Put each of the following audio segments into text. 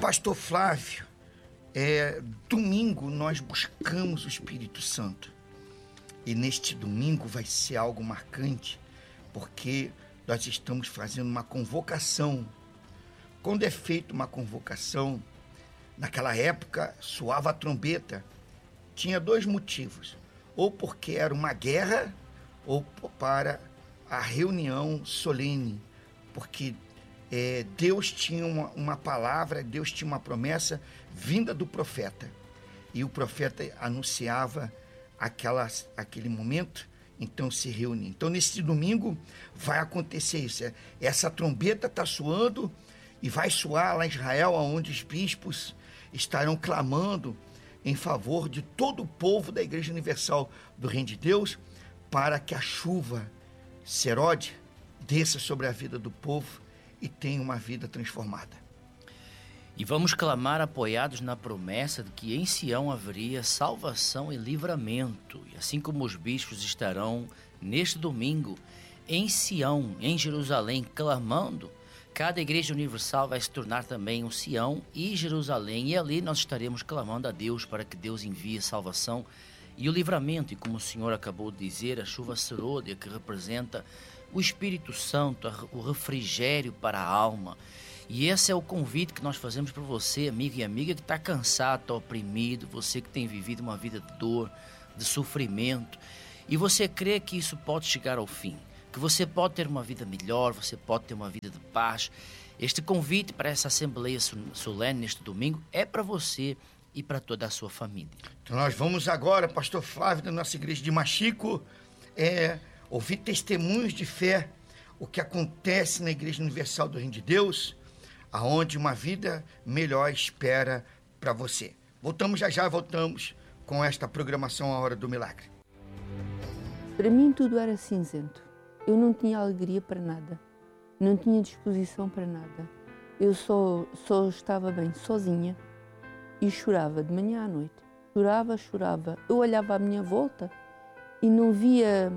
Pastor Flávio, domingo nós buscamos o Espírito Santo. E neste domingo vai ser algo marcante, porque nós estamos fazendo uma convocação. Quando é feita uma convocação, naquela época soava a trombeta. Tinha dois motivos: ou porque era uma guerra, ou para a reunião solene, porque Deus tinha uma palavra, Deus tinha uma promessa vinda do profeta, e o profeta anunciava aquele momento, então se reunia. Então nesse domingo vai acontecer isso, essa trombeta está soando, e vai soar lá em Israel, onde os bispos estarão clamando em favor de todo o povo da Igreja Universal do Reino de Deus, para que a chuva serode desça sobre a vida do povo e tenha uma vida transformada. E vamos clamar apoiados na promessa de que em Sião haveria salvação e livramento. E assim como os bispos estarão neste domingo em Sião, em Jerusalém, clamando, cada Igreja Universal vai se tornar também um Sião e Jerusalém. E ali nós estaremos clamando a Deus para que Deus envie salvação e o livramento. E como o Senhor acabou de dizer, a chuva serôdia, que representa o Espírito Santo, o refrigério para a alma. E esse é o convite que nós fazemos para você, amigo e amiga, que está cansado, está oprimido, você que tem vivido uma vida de dor, de sofrimento, e você crê que isso pode chegar ao fim, que você pode ter uma vida melhor, você pode ter uma vida de paz. Este convite para essa Assembleia Solene neste domingo é para você e para toda a sua família. Então nós vamos agora, Pastor Flávio, da nossa igreja de Machico, ouvir testemunhos de fé, o que acontece na Igreja Universal do Reino de Deus, aonde uma vida melhor espera para você. Voltamos já com esta programação A Hora do Milagre. Para mim tudo era cinzento. Eu não tinha alegria para nada, não tinha disposição para nada. Eu só estava bem sozinha e chorava de manhã à noite. Chorava. Eu olhava à minha volta e não via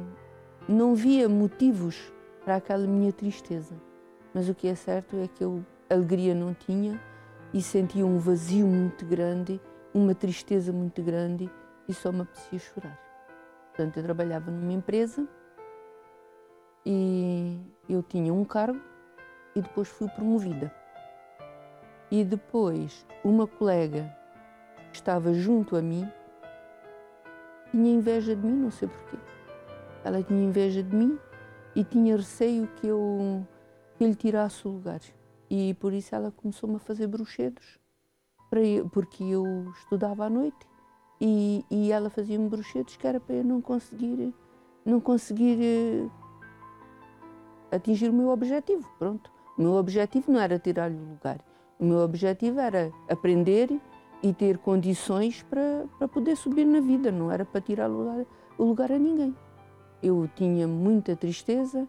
motivos para aquela minha tristeza. Mas o que é certo é que eu alegria não tinha e sentia um vazio muito grande, uma tristeza muito grande, e só me apetecia chorar. Portanto, eu trabalhava numa empresa e eu tinha um cargo e depois fui promovida. E depois uma colega que estava junto a mim tinha inveja de mim, não sei porquê. Ela tinha inveja de mim e tinha receio que eu lhe tirasse o lugar. E por isso ela começou-me a fazer bruxedos, porque eu estudava à noite e ela fazia-me bruxedos que era para eu não conseguir atingir o meu objetivo. Pronto. O meu objetivo não era tirar-lhe o lugar. O meu objetivo era aprender e ter condições para poder subir na vida, não era para tirar o lugar a ninguém. Eu tinha muita tristeza,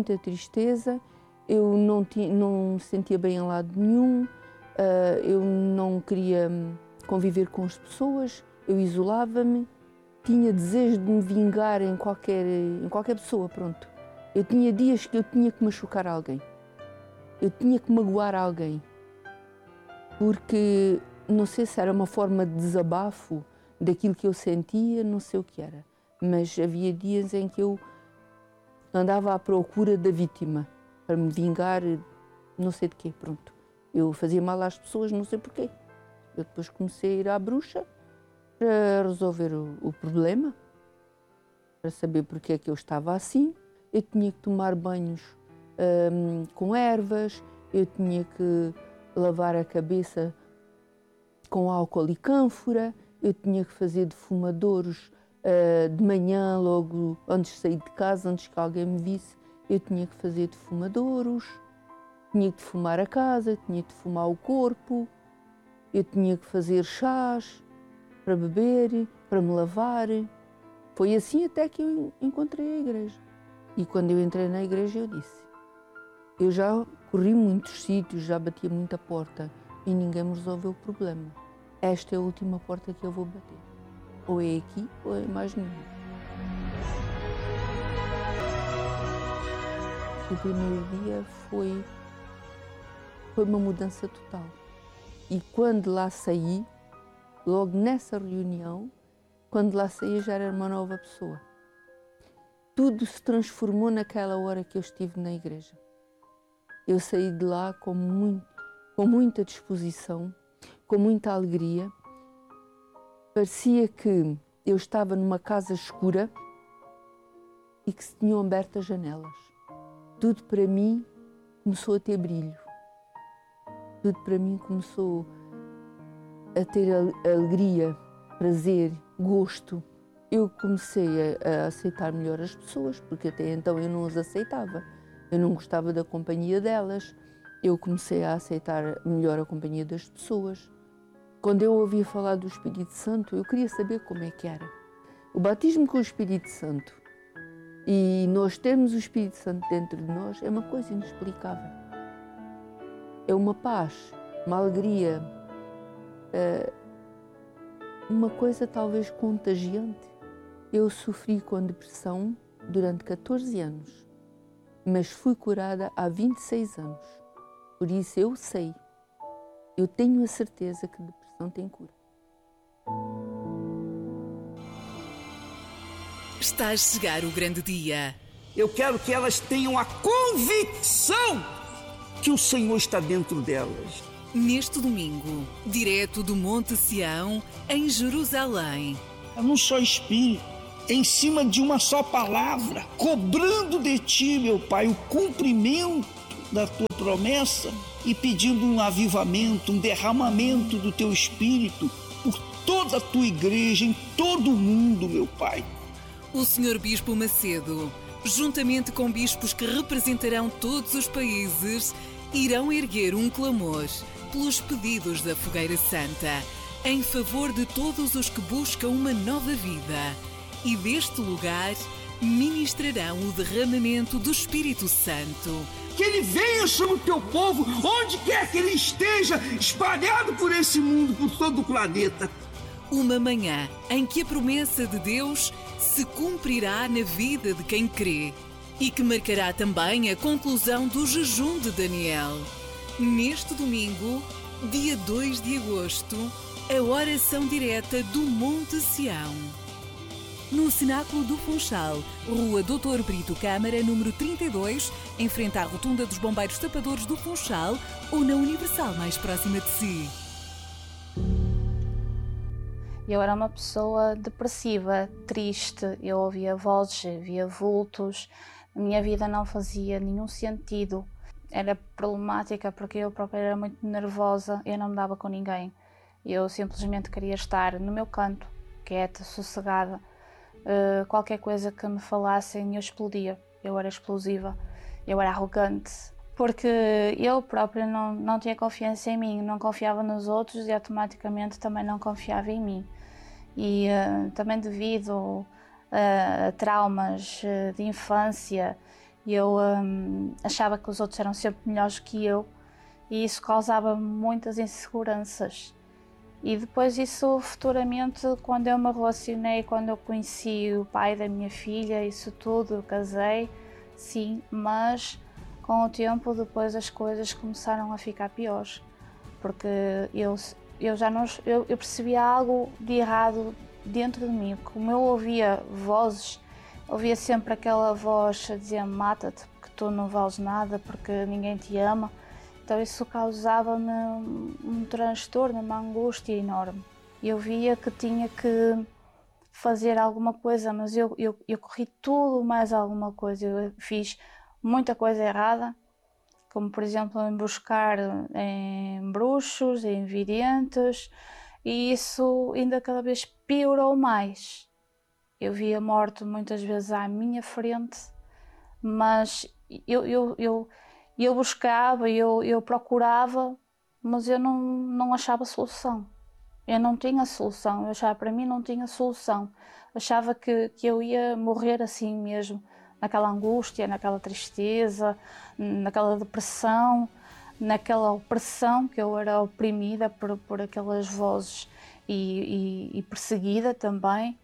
eu não me sentia bem em lado nenhum, eu não queria conviver com as pessoas, eu isolava-me, tinha desejo de me vingar em qualquer pessoa, pronto. Eu tinha dias que eu tinha que machucar alguém, eu tinha que magoar alguém, porque não sei se era uma forma de desabafo daquilo que eu sentia, não sei o que era, mas havia dias em que eu andava à procura da vítima, para me vingar, não sei de quê, pronto. Eu fazia mal às pessoas, não sei porquê. Eu depois comecei a ir à bruxa para resolver o problema, para saber porque é que eu estava assim. Eu tinha que tomar banhos com ervas, eu tinha que lavar a cabeça com álcool e cânfora, eu tinha que fazer defumadouros de manhã, logo antes de sair de casa, antes que alguém me visse, eu tinha que fazer defumadouros, tinha que defumar a casa, tinha que defumar o corpo, eu tinha que fazer chás para beber, para me lavar. Foi assim até que eu encontrei a igreja. E quando eu entrei na igreja eu disse, eu já corri muitos sítios, já bati muita porta e ninguém me resolveu o problema. Esta é a última porta que eu vou bater. Ou é aqui ou é mais nenhuma. O primeiro dia foi uma mudança total. E quando lá saí, logo nessa reunião, quando lá saí já era uma nova pessoa. Tudo se transformou naquela hora que eu estive na igreja. Eu saí de lá com muita disposição, com muita alegria. Parecia que eu estava numa casa escura e que se tinham aberto as janelas. Tudo para mim começou a ter brilho. Tudo para mim começou a ter alegria, prazer, gosto. Eu comecei a aceitar melhor as pessoas, porque até então eu não as aceitava. Eu não gostava da companhia delas. Eu comecei a aceitar melhor a companhia das pessoas. Quando eu ouvia falar do Espírito Santo, eu queria saber como é que era. O batismo com o Espírito Santo e nós termos o Espírito Santo dentro de nós é uma coisa inexplicável. É uma paz, uma alegria, uma coisa talvez contagiante. Eu sofri com depressão durante 14 anos, mas fui curada há 26 anos. Por isso eu sei, eu tenho a certeza que depressão tem cura. Está a chegar o grande dia. Eu quero que elas tenham a convicção que o Senhor está dentro delas. Neste domingo, direto do Monte Sião, em Jerusalém. É um só espírito, em cima de uma só palavra, cobrando de ti, meu Pai, o cumprimento da tua promessa e pedindo um avivamento, um derramamento do teu Espírito por toda a tua igreja, em todo o mundo, meu Pai. O Sr. Bispo Macedo, juntamente com bispos que representarão todos os países, irão erguer um clamor pelos pedidos da Fogueira Santa, em favor de todos os que buscam uma nova vida. E deste lugar ministrarão o derramamento do Espírito Santo. Que ele venha sobre o teu povo, onde quer que ele esteja, espalhado por esse mundo, por todo o planeta. Uma manhã em que a promessa de Deus se cumprirá na vida de quem crê e que marcará também a conclusão do jejum de Daniel. Neste domingo, dia 2 de agosto, a oração direta do Monte Sião. No Cenáculo do Funchal, Rua Doutor Brito Câmara, número 32, em frente à Rotunda dos Bombeiros Tapadores do Funchal ou na Universal mais próxima de si. Eu era uma pessoa depressiva, triste, eu ouvia vozes, via vultos, a minha vida não fazia nenhum sentido. Era problemática porque eu própria era muito nervosa, eu não me dava com ninguém. Eu simplesmente queria estar no meu canto, quieta, sossegada. Qualquer coisa que me falassem eu explodia, eu era explosiva, eu era arrogante. Porque eu própria não tinha confiança em mim, não confiava nos outros e automaticamente também não confiava em mim. E também devido a traumas de infância, eu achava que os outros eram sempre melhores que eu e isso causava muitas inseguranças. E depois isso futuramente, quando eu me relacionei, quando eu conheci o pai da minha filha, isso tudo, eu casei, sim, mas com o tempo depois as coisas começaram a ficar piores, porque eu percebia algo de errado dentro de mim. Como eu ouvia vozes, ouvia sempre aquela voz a dizer mata-te, porque tu não vales nada, porque ninguém te ama. Então isso causava-me um transtorno, uma angústia enorme. Eu via que tinha que fazer alguma coisa, mas eu corri tudo mais alguma coisa. Eu fiz muita coisa errada, como por exemplo em buscar em bruxos, em videntes, e isso ainda cada vez piorou mais. Eu via a morte muitas vezes à minha frente, mas eu buscava, eu procurava, mas eu não achava solução. Eu não tinha solução, eu achava, para mim não tinha solução. Achava que eu ia morrer assim mesmo, naquela angústia, naquela tristeza, naquela depressão, naquela opressão, que eu era oprimida por aquelas vozes e perseguida também.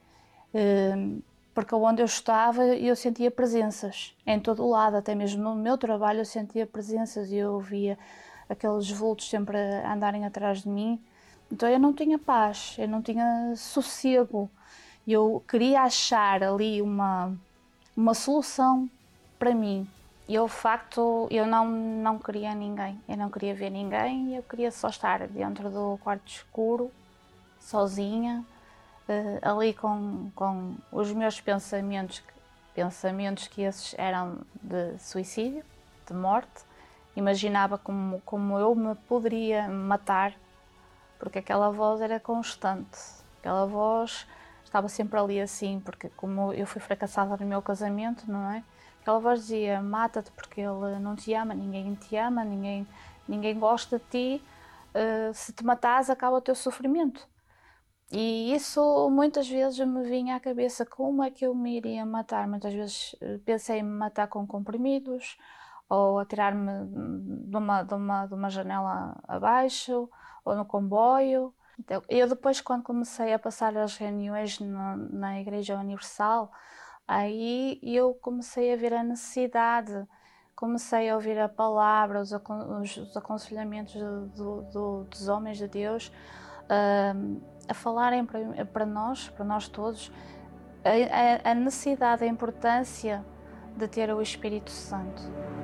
Porque onde eu estava eu sentia presenças em todo o lado, até mesmo no meu trabalho eu sentia presenças e eu ouvia aqueles vultos sempre a andarem atrás de mim. Então eu não tinha paz, eu não tinha sossego. Eu queria achar ali uma solução para mim. E o facto, eu não queria ninguém, eu não queria ver ninguém, eu queria só estar dentro do quarto escuro, sozinha, ali com os meus pensamentos que esses eram de suicídio, de morte. Imaginava como eu me poderia matar, porque aquela voz era constante, aquela voz estava sempre ali assim, porque como eu fui fracassada no meu casamento, não é? Aquela voz dizia, mata-te porque ele não te ama, ninguém te ama, ninguém gosta de ti, se te matares acaba o teu sofrimento. E isso muitas vezes me vinha à cabeça, como é que eu me iria matar? Muitas vezes pensei em me matar com comprimidos, ou atirar-me de uma janela abaixo, ou no comboio. Então, eu depois, quando comecei a passar as reuniões na Igreja Universal, aí eu comecei a ver a necessidade, comecei a ouvir a palavra, os aconselhamentos dos homens de Deus, a falarem para nós todos, a necessidade, a importância de ter o Espírito Santo.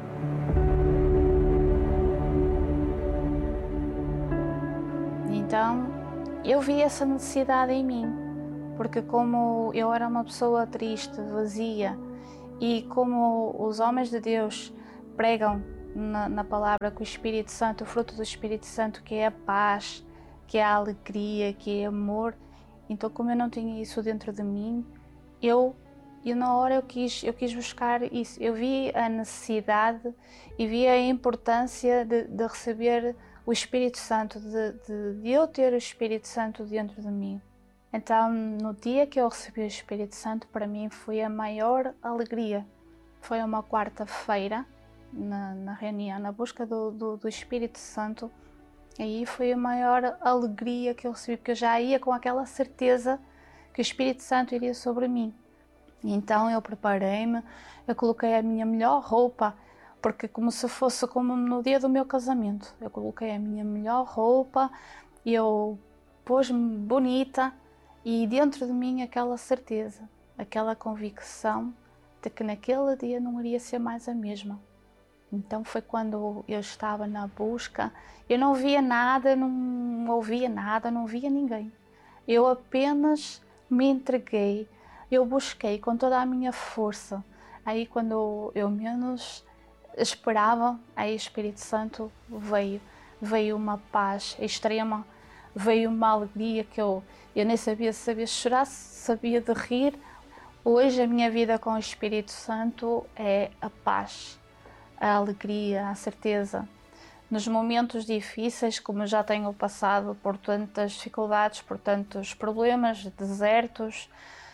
Então, eu vi essa necessidade em mim, porque como eu era uma pessoa triste, vazia, e como os homens de Deus pregam na palavra que o Espírito Santo, o fruto do Espírito Santo, que é a paz, que é a alegria, que é amor, então como eu não tinha isso dentro de mim, eu na hora eu quis buscar isso. Eu vi a necessidade e vi a importância de receber o Espírito Santo, de eu ter o Espírito Santo dentro de mim. Então, no dia que eu recebi o Espírito Santo, para mim foi a maior alegria. Foi uma quarta-feira, na reunião, na busca do Espírito Santo. Aí foi a maior alegria que eu recebi, porque eu já ia com aquela certeza que o Espírito Santo iria sobre mim. Então eu preparei-me, eu coloquei a minha melhor roupa, porque como se fosse como no dia do meu casamento. Eu coloquei a minha melhor roupa, eu pus-me bonita e dentro de mim aquela certeza, aquela convicção de que naquele dia não iria ser mais a mesma. Então foi quando eu estava na busca, eu não via nada, não ouvia nada, não via ninguém. Eu apenas me entreguei, eu busquei com toda a minha força. Aí quando eu menos esperava, aí o Espírito Santo veio uma paz extrema, veio uma alegria que eu nem sabia se sabia chorar, se sabia de rir. Hoje a minha vida com o Espírito Santo é a paz, a alegria, a certeza. Nos momentos difíceis, como eu já tenho passado por tantas dificuldades, por tantos problemas, desertos,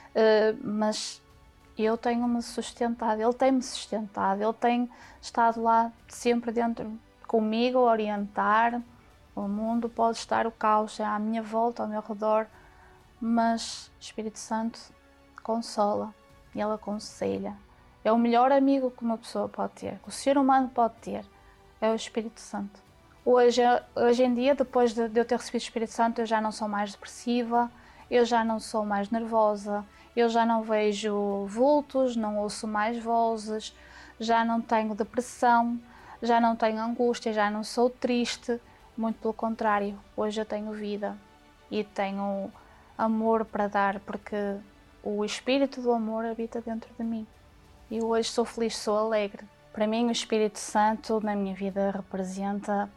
mas eu tenho-me sustentado, Ele tem-me sustentado, Ele tem estado lá sempre dentro comigo, a orientar. O mundo pode estar o caos à minha volta, ao meu redor, mas o Espírito Santo consola, Ele aconselha. É o melhor amigo que uma pessoa pode ter, que o ser humano pode ter, é o Espírito Santo. Hoje em dia, depois de eu ter recebido o Espírito Santo, eu já não sou mais depressiva, eu já não sou mais nervosa, eu já não vejo vultos, não ouço mais vozes, já não tenho depressão, já não tenho angústia, já não sou triste. Muito pelo contrário, hoje eu tenho vida e tenho amor para dar, porque o Espírito do amor habita dentro de mim. E hoje sou feliz, sou alegre. Para mim o Espírito Santo na minha vida representa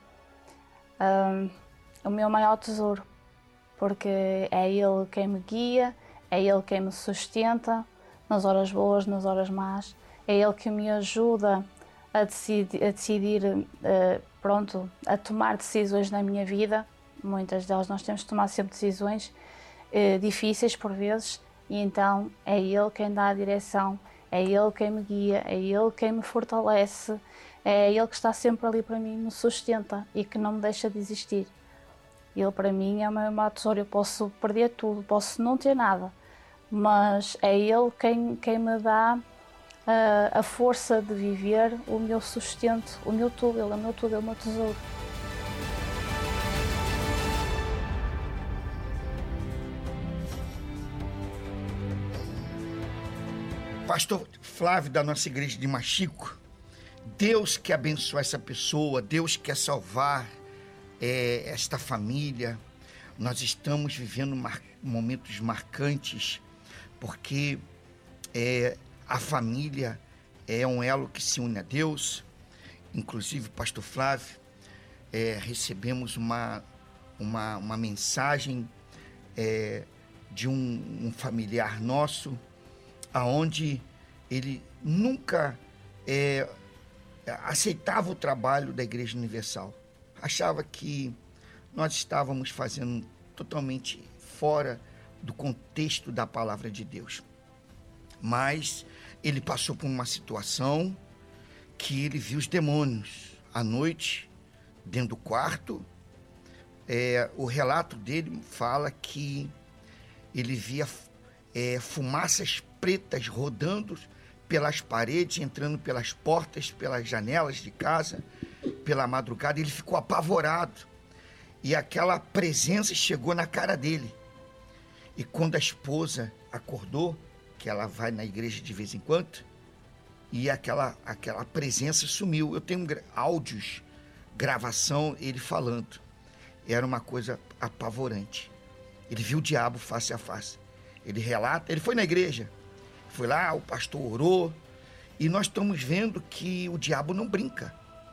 o meu maior tesouro, porque é Ele quem me guia, é Ele quem me sustenta nas horas boas, nas horas más, é Ele que me ajuda a decidir, a tomar decisões na minha vida. Muitas delas nós temos de tomar sempre decisões difíceis por vezes, e então é Ele quem dá a direção, é Ele quem me guia, é Ele quem me fortalece, é Ele que está sempre ali para mim, me sustenta e que não me deixa de existir. Ele para mim é o meu maior tesouro. Eu posso perder tudo, posso não ter nada, mas é Ele quem me dá a força de viver, o meu sustento, o meu tudo. Ele é o meu tudo, é o meu tesouro. pastor Flávio, da nossa igreja de Machico. Deus quer abençoar essa pessoa, Deus quer salvar esta família. Nós estamos vivendo momentos marcantes, porque a família é um elo que se une a Deus. Inclusive, pastor Flávio, recebemos uma mensagem de um familiar nosso, aonde ele nunca aceitava o trabalho da Igreja Universal. Achava que nós estávamos fazendo totalmente fora do contexto da palavra de Deus. Mas ele passou por uma situação que ele viu os demônios à noite, dentro do quarto. O relato dele fala que ele via fumaças pretas rodando pelas paredes, entrando pelas portas, pelas janelas de casa, pela madrugada. Ele ficou apavorado e aquela presença chegou na cara dele. E quando a esposa acordou, que ela vai na igreja de vez em quando, e aquela presença sumiu. Eu tenho áudios, gravação, ele falando. Era uma coisa apavorante. Ele viu o diabo face a face. Ele relata, ele foi na igreja, foi lá, o pastor orou, e nós estamos vendo que o diabo não brinca.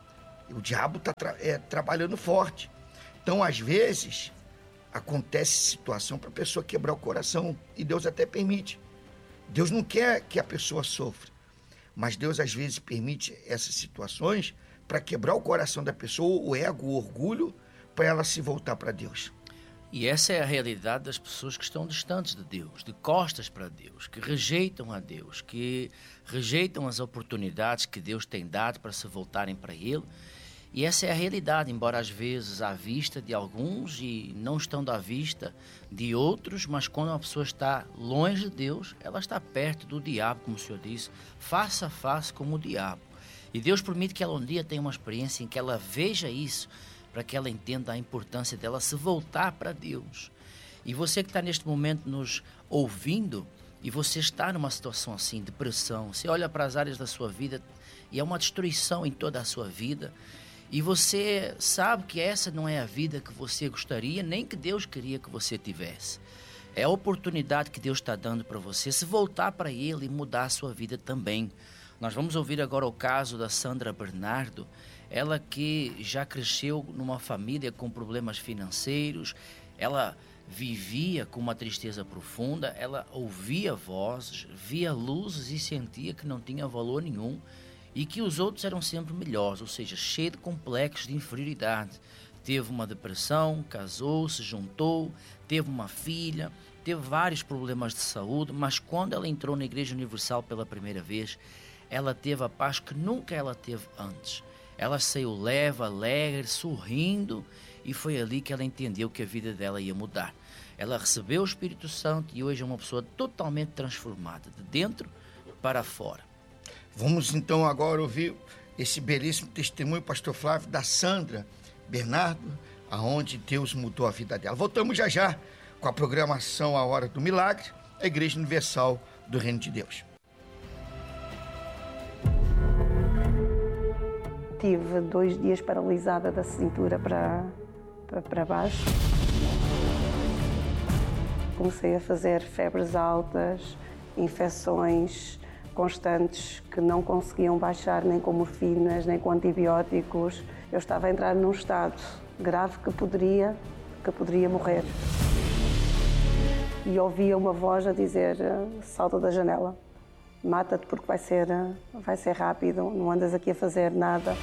O diabo está trabalhando forte. Então, às vezes, acontece situação para a pessoa quebrar o coração, e Deus até permite. Deus não quer que a pessoa sofra, mas Deus, às vezes, permite essas situações para quebrar o coração da pessoa, o ego, o orgulho, para ela se voltar para Deus. E essa é a realidade das pessoas que estão distantes de Deus, de costas para Deus, que rejeitam a Deus, que rejeitam as oportunidades que Deus tem dado para se voltarem para Ele. E essa é a realidade, embora às vezes à vista de alguns e não estando à vista de outros, mas quando uma pessoa está longe de Deus, ela está perto do diabo, como o Senhor disse, face a face com o diabo. E Deus permite que ela um dia tenha uma experiência em que ela veja isso, para que ela entenda a importância dela se voltar para Deus. E você que está neste momento nos ouvindo, e você está numa situação assim, depressão, você olha para as áreas da sua vida e é uma destruição em toda a sua vida, e você sabe que essa não é a vida que você gostaria, nem que Deus queria que você tivesse. É a oportunidade que Deus está dando para você se voltar para Ele e mudar a sua vida também. Nós vamos ouvir agora o caso da Sandra Bernardo, ela que já cresceu numa família com problemas financeiros, ela vivia com uma tristeza profunda, ela ouvia vozes, via luzes e sentia que não tinha valor nenhum e que os outros eram sempre melhores, ou seja, cheio de complexos de inferioridade. Teve uma depressão, casou, se juntou, teve uma filha, teve vários problemas de saúde, mas quando ela entrou na Igreja Universal pela primeira vez, ela teve a paz que nunca ela teve antes. Ela saiu leve, alegre, sorrindo, e foi ali que ela entendeu que a vida dela ia mudar. Ela recebeu o Espírito Santo e hoje é uma pessoa totalmente transformada, de dentro para fora. Vamos então agora ouvir esse belíssimo testemunho, pastor Flávio, da Sandra Bernardo, aonde Deus mudou a vida dela. Voltamos já já com a programação A Hora do Milagre, a Igreja Universal do Reino de Deus. Tive 2 dias paralisada da cintura para baixo. Comecei a fazer febres altas, infecções constantes que não conseguiam baixar nem com morfinas, nem com antibióticos. Eu estava a entrar num estado grave que poderia morrer. E ouvia uma voz a dizer: salta da janela. Mata-te porque vai ser rápido, não andas aqui a fazer nada.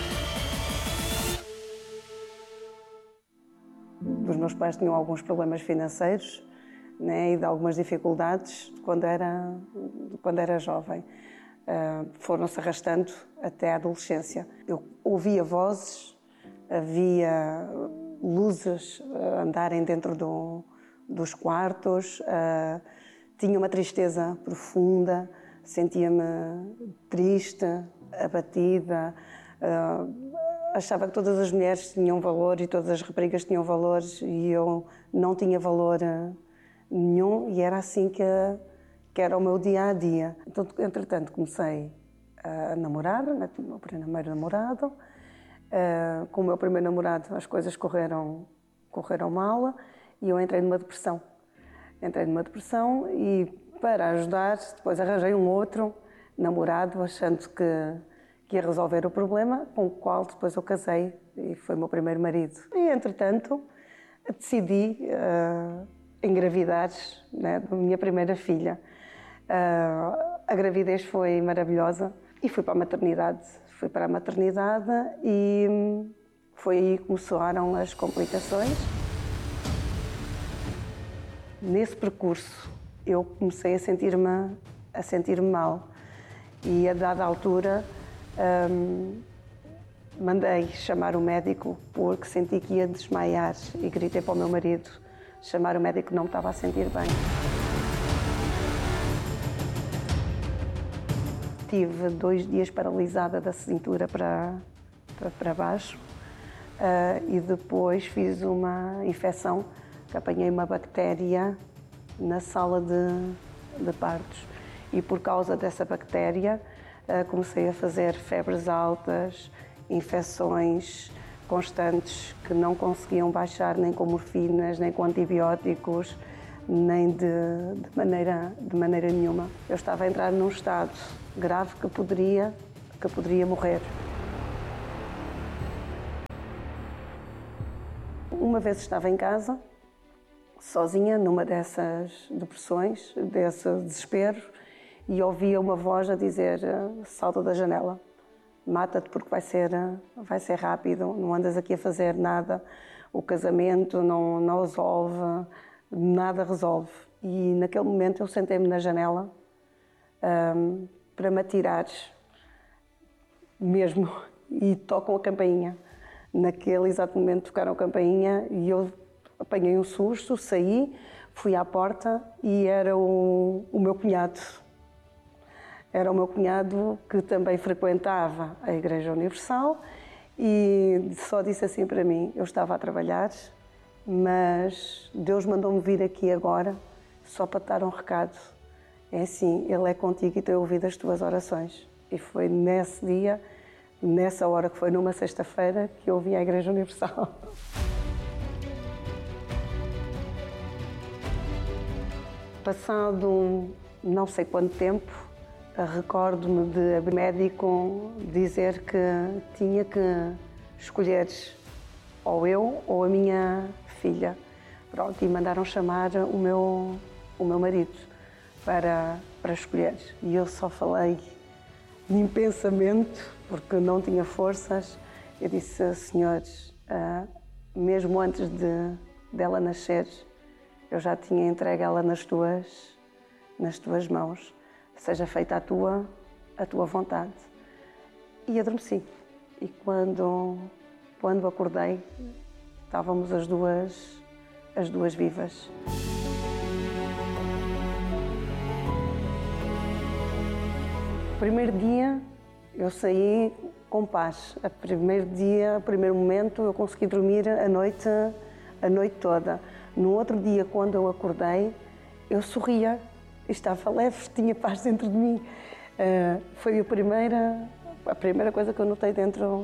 Os meus pais tinham alguns problemas financeiros, né, e de algumas dificuldades quando era jovem. Foram-se arrastando até a adolescência. Eu ouvia vozes, havia luzes a andarem dentro dos quartos, tinha uma tristeza profunda, sentia-me triste, abatida, achava que todas as mulheres tinham valor e todas as raparigas tinham valores e eu não tinha valor nenhum, e era assim que que era o meu dia-a-dia. Então, entretanto, comecei a namorar, né, o meu primeiro namorado. Com o meu primeiro namorado as coisas correram mal e eu entrei numa depressão. E para ajudar, depois arranjei um outro namorado, achando que ia resolver o problema, com o qual depois eu casei e foi o meu primeiro marido. E, entretanto, decidi engravidar, né, da minha primeira filha. A gravidez foi maravilhosa e fui para a maternidade e foi aí que começaram as complicações. Nesse percurso eu comecei a sentir-me mal e a dada altura mandei chamar o médico porque senti que ia desmaiar e gritei para o meu marido chamar o médico que não me estava a sentir bem. Tive 2 dias paralisada da cintura para baixo e depois fiz uma infecção, que apanhei uma bactéria na sala de partos. E por causa dessa bactéria comecei a fazer febres altas, infecções constantes que não conseguiam baixar nem com morfinas, nem com antibióticos, nem de maneira nenhuma. Eu estava a entrar num estado grave que poderia morrer. Uma vez estava em casa, sozinha, numa dessas depressões, desse desespero, e ouvia uma voz a dizer: salta da janela, mata-te porque vai ser rápido, não andas aqui a fazer nada, o casamento não resolve, nada resolve. E naquele momento eu sentei-me na janela para me atirar mesmo, e tocam a campainha. Naquele exato momento tocaram a campainha e eu apanhei um susto, saí, fui à porta e era o meu cunhado. Era o meu cunhado que também frequentava a Igreja Universal e só disse assim para mim: eu estava a trabalhar, mas Deus mandou-me vir aqui agora só para te dar um recado. É assim, Ele é contigo e tem ouvido as tuas orações. E foi nesse dia, nessa hora, que foi numa sexta-feira, que eu vim à Igreja Universal. Passado não sei quanto tempo, recordo-me de médico dizer que tinha que escolher ou eu ou a minha filha. Pronto, e mandaram chamar o meu marido para escolher. E eu só falei em pensamento, porque não tinha forças. Eu disse: senhores, mesmo antes dela nascer, eu já tinha entregue ela nas tuas mãos. Seja feita a tua vontade. E adormeci. E quando acordei, estávamos as duas vivas. O primeiro dia eu saí com paz. O primeiro momento eu consegui dormir a noite toda. No outro dia, quando eu acordei, eu sorria. Estava leve, tinha paz dentro de mim. Foi a primeira coisa que eu notei dentro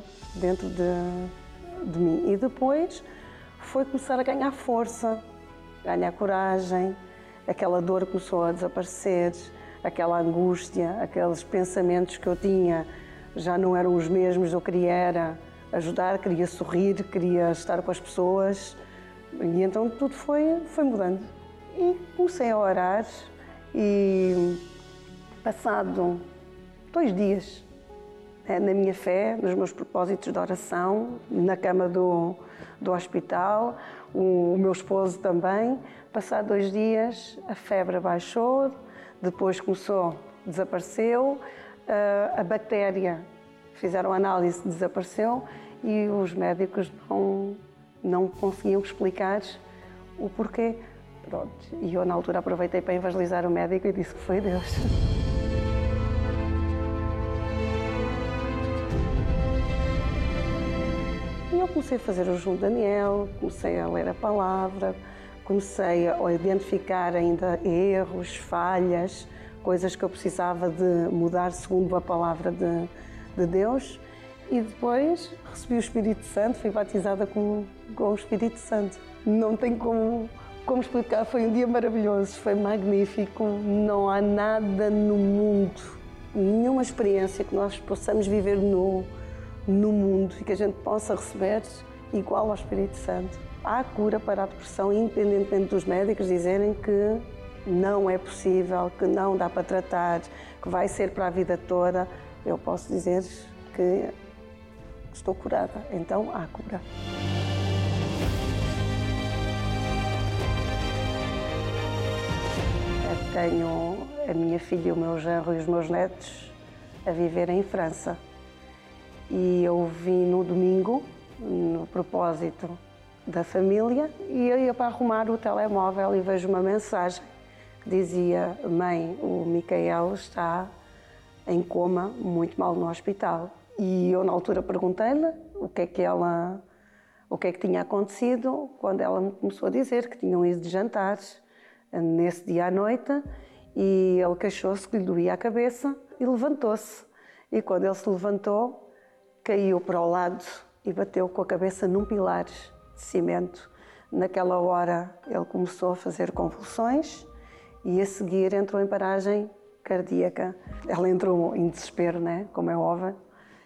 de mim. E depois foi começar a ganhar força, ganhar coragem, aquela dor começou a desaparecer, aquela angústia, aqueles pensamentos que eu tinha já não eram os mesmos. Eu queria ajudar, queria sorrir, queria estar com as pessoas. E então tudo foi mudando. E comecei a orar. E passado 2 dias na minha fé, nos meus propósitos de oração, na cama do hospital, o meu esposo também, passado 2 dias a febre baixou, depois desapareceu, a bactéria, fizeram análise, desapareceu e os médicos não conseguiam explicar o porquê. Pronto. E eu, na altura, aproveitei para evangelizar o médico e disse que foi Deus. E eu comecei a fazer o jejum de Daniel, comecei a ler a palavra, comecei a identificar ainda erros, falhas, coisas que eu precisava de mudar segundo a palavra de Deus. E depois recebi o Espírito Santo, fui batizada com o Espírito Santo. Não tem como explicar, foi um dia maravilhoso, foi magnífico. Não há nada no mundo, nenhuma experiência que nós possamos viver no mundo e que a gente possa receber igual ao Espírito Santo. Há cura para a depressão, independentemente dos médicos dizerem que não é possível, que não dá para tratar, que vai ser para a vida toda. Eu posso dizer que estou curada, então há cura. Eu tenho a minha filha, o meu genro e os meus netos a viver em França. E eu vim no domingo, no propósito da família, e eu ia para arrumar o telemóvel e vejo uma mensagem que dizia: mãe, o Micael está em coma, muito mal no hospital. E eu na altura perguntei-lhe o que é que tinha acontecido, quando ela me começou a dizer que tinham ido de jantar nesse dia à noite e ele queixou-se que lhe doía a cabeça e levantou-se. E quando ele se levantou, caiu para o lado e bateu com a cabeça num pilar de cimento. Naquela hora ele começou a fazer convulsões e a seguir entrou em paragem cardíaca. Ela entrou em desespero, né? Como é óbvio.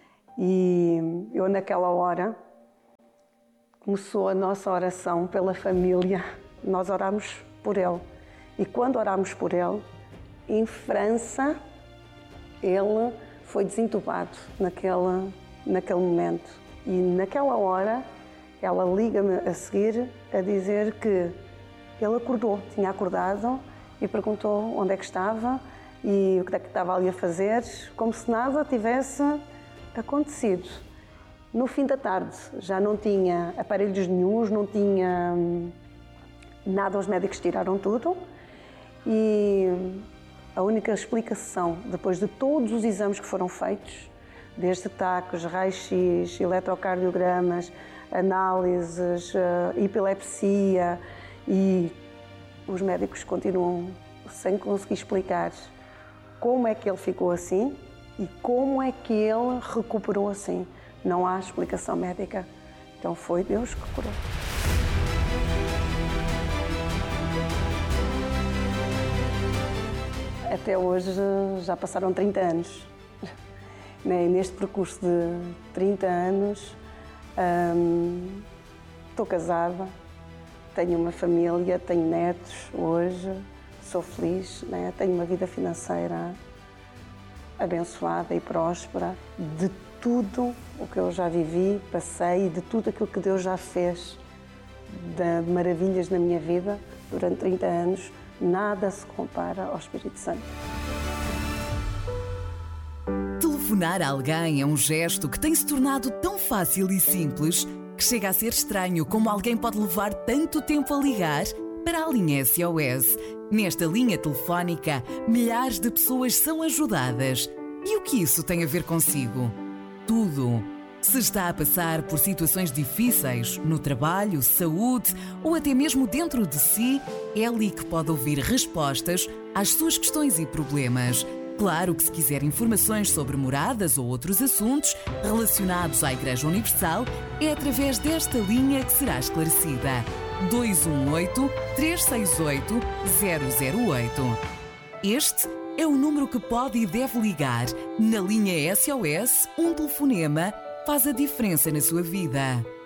E eu naquela hora começou a nossa oração pela família. Nós orámos por ele. E quando orámos por ele, em França, ele foi desentubado naquele momento. E naquela hora, ela liga-me a seguir a dizer que ele acordou, tinha acordado e perguntou onde é que estava e o que é que estava ali a fazer, como se nada tivesse acontecido. No fim da tarde já não tinha aparelhos nenhuns, não tinha nada, os médicos tiraram tudo e a única explicação, depois de todos os exames que foram feitos, desde tacos, raios-x, eletrocardiogramas, análises, epilepsia, e os médicos continuam sem conseguir explicar como é que ele ficou assim e como é que ele recuperou assim. Não há explicação médica. Então foi Deus que curou. Até hoje já passaram 30 anos. Neste percurso de 30 anos, estou casada, tenho uma família, tenho netos hoje, sou feliz, tenho uma vida financeira abençoada e próspera. De tudo o que eu já vivi, passei, de tudo aquilo que Deus já fez de maravilhas na minha vida durante 30 anos, nada se compara ao Espírito Santo. Telefonar a alguém é um gesto que tem se tornado tão fácil e simples que chega a ser estranho como alguém pode levar tanto tempo a ligar para a linha SOS. Nesta linha telefónica, milhares de pessoas são ajudadas. E o que isso tem a ver consigo? Tudo. Se está a passar por situações difíceis, no trabalho, saúde ou até mesmo dentro de si, é ali que pode ouvir respostas às suas questões e problemas. Claro que se quiser informações sobre moradas ou outros assuntos relacionados à Igreja Universal, é através desta linha que será esclarecida. 218-368-008. Este é o número que pode e deve ligar. Na linha SOS, um telefonema faz a diferença na sua vida.